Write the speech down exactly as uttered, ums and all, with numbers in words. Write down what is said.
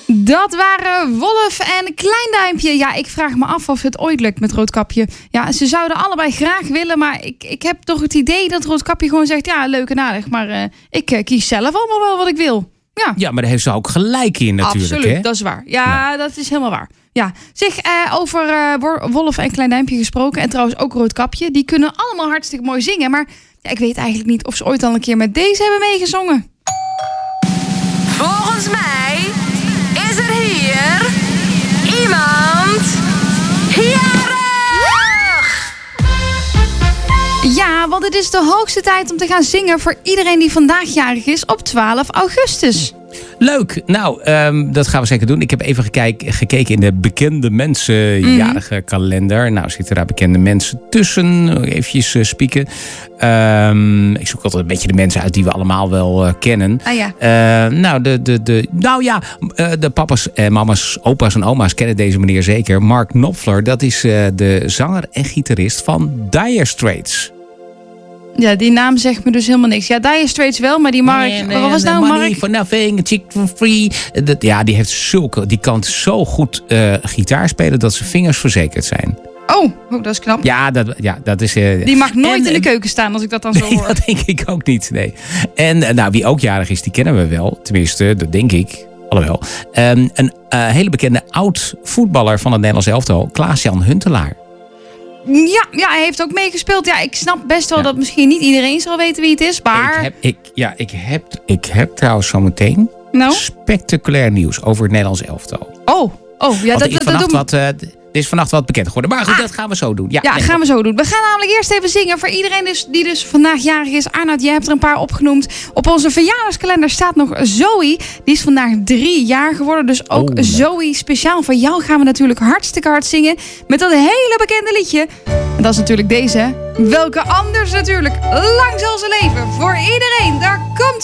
Dat waren Wolf en Klein Duimpje. Ja, ik vraag me af of het ooit lukt met Roodkapje. Ja, ze zouden allebei graag willen, maar ik, ik heb toch het idee dat Roodkapje gewoon zegt... ja, leuk en aardig, maar uh, ik uh, kies zelf allemaal wel wat ik wil. Ja, ja, maar daar heeft ze ook gelijk in natuurlijk. Absoluut, hè? Dat is waar. Ja, Nou. dat is helemaal waar. Ja, zeg, uh, over uh, Wolf en Klein Duimpje gesproken... en trouwens ook Roodkapje, die kunnen allemaal hartstikke mooi zingen... maar ja, ik weet eigenlijk niet of ze ooit al een keer met deze hebben meegezongen. Volgens mij is er hier iemand jarig! Ja, want het is de hoogste tijd om te gaan zingen... voor iedereen die vandaag jarig is op twaalf augustus. Leuk. Nou, um, dat gaan we zeker doen. Ik heb even gekijk, gekeken in de bekende mensenjarige mm. kalender. Nou, zitten daar bekende mensen tussen. Eventjes uh, spieken. Um, ik zoek altijd een beetje de mensen uit die we allemaal wel uh, kennen. Ah, ja. uh, nou, de, de, de, nou ja, uh, de papa's en mama's, opa's en oma's kennen deze meneer zeker. Mark Knopfler, dat is uh, de zanger en gitarist van Dire Straits. Ja, die naam zegt me dus helemaal niks. Ja, Dire Straits wel, maar die Mark... Nee, nee, wat was nou money Mark? for nothing, chick for free. Dat, ja, die heeft zulke, die kan zo goed uh, gitaar spelen dat zijn vingers verzekerd zijn. Oh, oh, dat is knap. Ja, dat, ja, dat is... Uh, die mag nooit en, in de keuken staan als ik dat dan zo nee, hoor. dat denk ik ook niet, nee. En uh, nou, wie ook jarig is, die kennen we wel. Tenminste, dat denk ik. Alhoewel. Um, een uh, hele bekende oud voetballer van het Nederlands elftal, Klaas-Jan Huntelaar. Ja, ja, hij heeft ook meegespeeld. Ja, ik snap best wel ja. dat misschien niet iedereen zal weten wie het is, maar... Ik heb, ik, ja, ik heb, ik heb trouwens zometeen nou? spectaculair nieuws over het Nederlands elftal. Oh, oh ja, dat, dat, dat doen wat, uh, Er is vannacht wat bekend geworden. Maar goed, ah. dat gaan we zo doen. Ja, ja nee, gaan we zo doen. We gaan namelijk eerst even zingen voor iedereen dus, die dus vandaag jarig is. Arnoud, jij hebt er een paar opgenoemd. Op onze verjaardagskalender staat nog Zoe. Die is vandaag drie jaar geworden. Dus ook oh, Zoe, speciaal voor jou gaan we natuurlijk hartstikke hard zingen. Met dat hele bekende liedje. En dat is natuurlijk deze. Welke anders natuurlijk. Lang zal ze leven. Voor iedereen. Daar komt